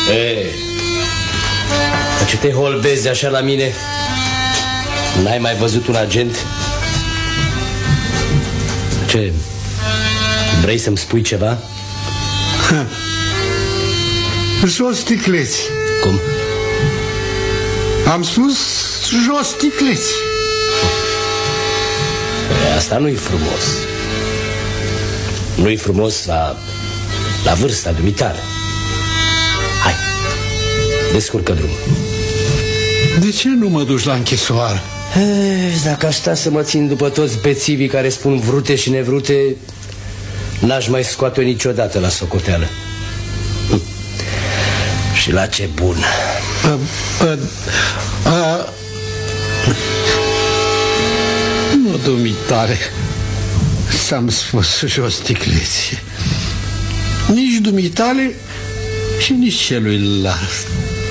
Ce te holbezi așa la mine? N-ai mai văzut un agent? Ce? Vrei să-mi spui ceva? Jos sticleți. Cum? Am spus jos sticleți. Asta nu-i frumos. Nu-i frumos la vârsta dumitare. Hai, descurcă drumul. De ce nu mă duci la închisoare? Dacă aș sta să mă țin după toți bețivii care spun vrute și nevrute, n-aș mai scoate-o niciodată la socoteală. Și la ce bun. Nu, dumitare, s-am spus jos sticleți. Nici dumitale și nici celuilalt.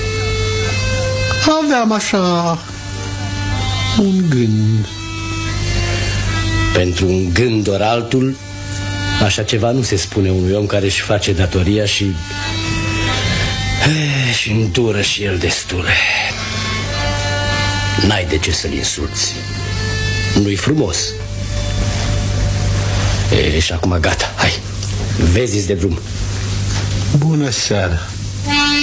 Aveam așa un gând. Pentru un gând ori altul, așa ceva nu se spune unui om care își face datoria și îndură și el destule. N-ai de ce să-l insulți. Nu-i frumos. Și acum gata, hai, vezi-ți de drum. Bună seara.